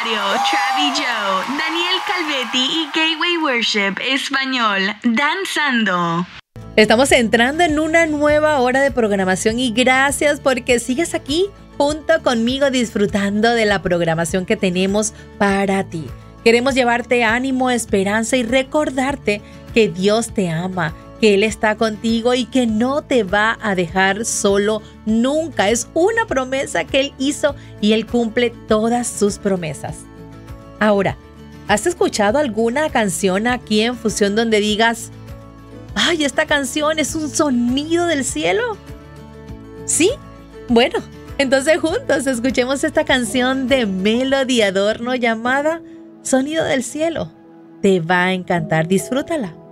Radio, Travi Joe, Daniel Calvetti y Gateway Worship Español, danzando. Estamos entrando en una nueva hora de programación y gracias porque sigues aquí junto conmigo disfrutando de la programación que tenemos para ti. Queremos llevarte ánimo, esperanza y recordarte que Dios te ama, que Él está contigo y que no te va a dejar solo nunca. Es una promesa que Él hizo y Él cumple todas sus promesas. Ahora, ¿has escuchado alguna canción aquí en Fusión donde digas, ¡ay, esta canción es un sonido del cielo! ¿Sí? Bueno, entonces juntos escuchemos esta canción de Melody Adorno llamada Sonido del Cielo. Te va a encantar, disfrútala.